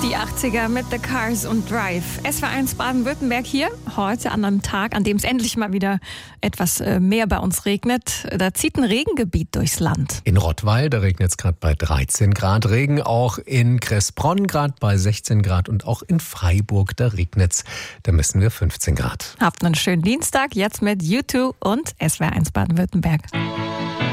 Die 80er mit The Cars und Drive. SWR1 Baden-Württemberg hier, heute an einem Tag, an dem es endlich mal wieder etwas mehr bei uns regnet. Da zieht ein Regengebiet durchs Land. In Rottweil, da regnet es gerade bei 13 Grad. Regen auch in Kressbronn gerade bei 16 Grad. Und auch in Freiburg, da regnet es. Da messen wir 15 Grad. Habt einen schönen Dienstag, jetzt mit U2 und SWR1 Baden-Württemberg.